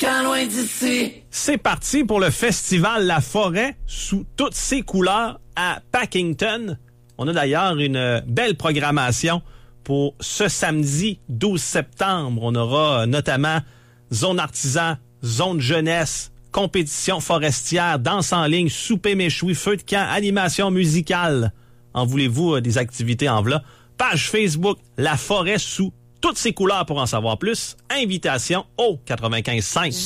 qu'à loin d'ici. C'est parti pour le festival La Forêt sous toutes ses couleurs à Packington. On a d'ailleurs une belle programmation pour ce samedi 12 septembre. On aura notamment zone artisan, zone jeunesse, compétition forestière, danse en ligne, souper méchoui, feu de camp, animation musicale. En voulez-vous des activités en v'là? Page Facebook La Forêt sous toutes ses couleurs pour en savoir plus. Invitation au 95.5.